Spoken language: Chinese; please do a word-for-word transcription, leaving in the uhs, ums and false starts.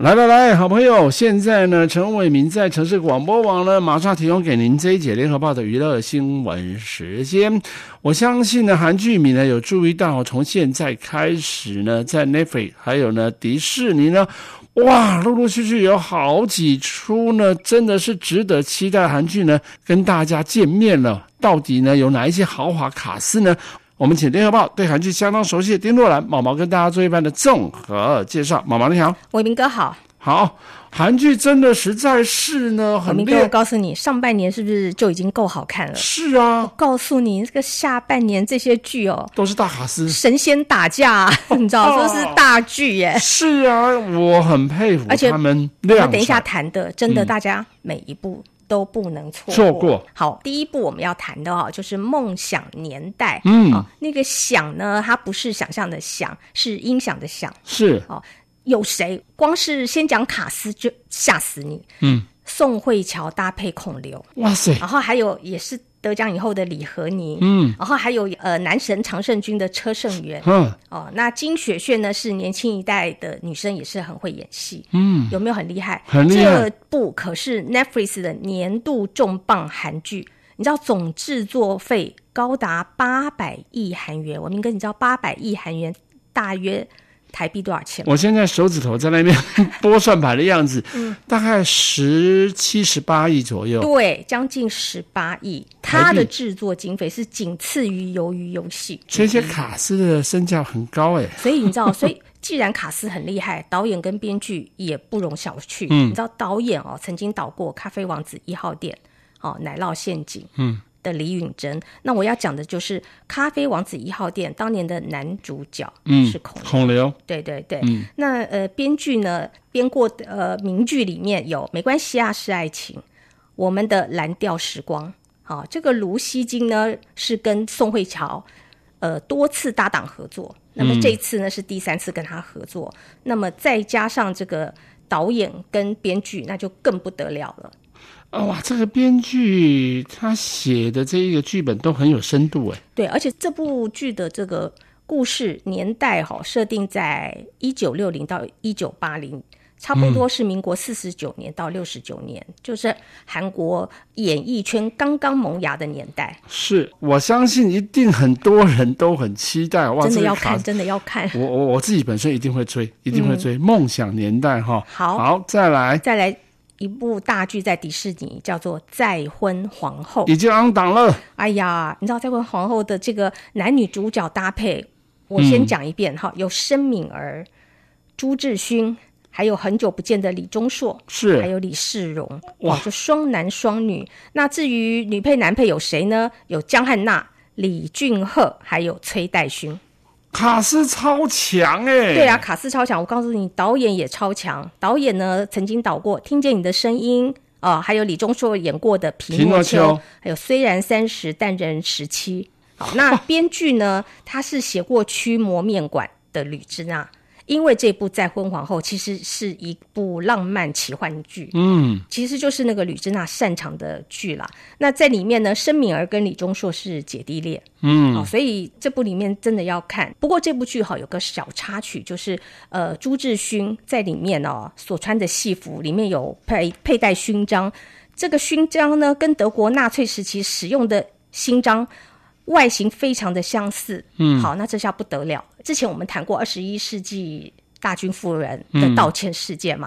来来来，好朋友，现在呢，陈伟民在城市广播网呢，马上提供给您这一节联合报的娱乐新闻时间。我相信呢，韩剧迷呢有注意到，从现在开始呢，在 Netflix 还有呢迪士尼呢，哇，陆陆续续有好几出呢，真的是值得期待的韩剧呢，跟大家见面了。到底呢有哪一些豪华卡司呢？我们请联合报对韩剧相当熟悉的丁若兰毛毛跟大家做一番的综合介绍。毛毛你好。 伟明哥好。 好，韩剧真的实在是呢很厉害。 伟明哥，我告诉你，上半年是不是就已经够好看了？ 是啊。 我告诉你，这个下半年这些剧哦， 都是大卡司， 神仙打架，你知道，都是大剧耶。 是啊，我很佩服他们量产。 我们等一下谈的，真的，大家每一部都不能错过。 错过。 好，第一部我们要谈的哈、哦，就是《梦想年代》。 嗯、 哦，那个想呢，它不是想象的想，是音响的响。 是。 哦，有谁？光是先讲卡司就吓死你。 嗯， 宋慧乔搭配孔刘， 哇塞！ 然后还有也是得奖以后的李和宁， 嗯， 然后还有呃男神常胜军的车胜元， 嗯， 哦，那金雪炫呢是年轻一代的女生，也是很会演戏， 嗯， 有没有很厉害？ 很厉害。 这部可是 Netflix 的年度重磅韩剧，你知道总制作费高达八百亿韩元，我明哥，你知道八百亿韩元大约台币多少钱吗？ 我现在手指头在那边拨算盘的样子，嗯，大概十七十八亿左右， 对，将近十八亿。它的制作经费是仅次于鱿鱼游戏， 这些卡司的身价很高哎， 所以你知道，所以既然卡司很厉害，导演跟编剧也不容小觑。 嗯， 你知道导演哦曾经导过《咖啡王子一号店》哦，《奶酪陷阱》嗯。的李允珍，那我要讲的就是《咖啡王子一号店》当年的男主角是孔刘， 嗯、孔刘， 对对对。 嗯、 那呃，编剧呢编过呃名剧里面有《没关系啊是爱情》，我们的蓝调时光，好、哦，这个卢锡金呢是跟宋慧乔呃多次搭档合作，那么这一次呢、嗯、是第三次跟他合作，那么再加上这个导演跟编剧，那就更不得了了。 哦、哇，这个编剧他写的这一个剧本都很有深度哎。 对，而且这部剧的这个故事年代哈、哦、设定在一九六零到一九八零，差不多是民国四十九年到六十九年、嗯，就是韩国演艺圈刚刚萌芽的年代。 是，我相信一定很多人都很期待。哇， 真的要看， 这个、 真的要看。 我我我自己本身一定会追，一定会追《梦、嗯、想年代》哈。 好， 好，再来， 再来。一部大剧在迪士尼叫做《再婚皇后》， 已经on档了。 哎呀，你知道《再婚皇后》的这个男女主角搭配，我先讲一遍哈、嗯，有申敏儿、朱智勋，还有很久不见的李钟硕， 是， 还有李世荣，哇，就双男双女。那至于女配男配有谁呢？有江汉娜、李俊赫，还有崔代勋。 卡司超强哎、欸！ 对啊，卡司超强。我告诉你，导演也超强。导演呢，曾经导过《听见你的声音》啊、呃，还有李钟硕演过的《皮诺丘》，还有《虽然三十但仍十七》。好，那编剧呢，他是写过《驱魔面馆》的吕芝娜。因为这部《再婚皇后》其实是一部浪漫奇幻剧，嗯，其实就是那个吕芝娜擅长的剧啦。那在里面呢，申敏儿跟李钟硕是姐弟恋，嗯、哦，所以这部里面真的要看。不过这部剧哈有个小插曲，就是呃朱智勋在里面哦所穿的戏服里面有佩佩戴勋章，这个勋章呢跟德国纳粹时期使用的勋章外形非常的相似，嗯，好，那这下不得了。之前我们谈过二十一世纪大军夫人的道歉事件嘛，